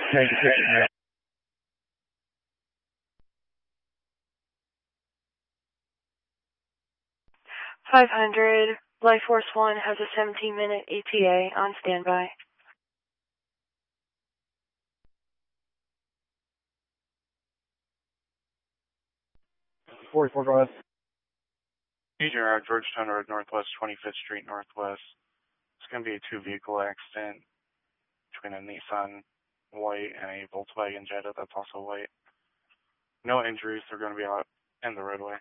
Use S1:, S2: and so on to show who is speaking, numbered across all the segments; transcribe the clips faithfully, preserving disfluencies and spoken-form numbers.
S1: Thank you.
S2: five hundred, Life Force One has a seventeen minute E T A on standby.
S1: forty-four, go ahead.
S3: Agent Route, Georgetown Road, Northwest, twenty-fifth Street, Northwest. It's going to be a two-vehicle accident between a Nissan White and a Volkswagen Jetta that's also white. No injuries. They're going to be out in the roadway.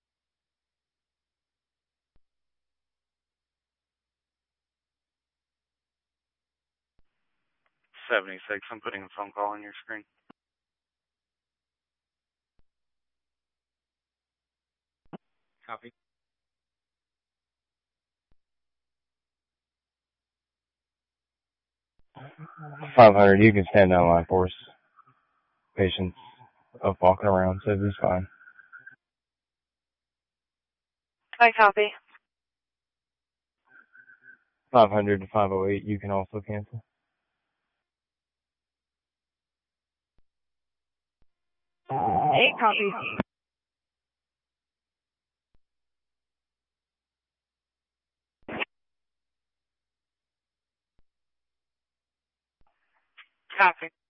S3: seventy-six. I'm putting a phone call on your screen. Copy.
S1: five hundred, you can stand down line for us. Patients up walking around, so it's fine.
S2: I copy.
S1: five hundred to five oh eight, you can also cancel.
S4: Eight copies.
S2: Copy.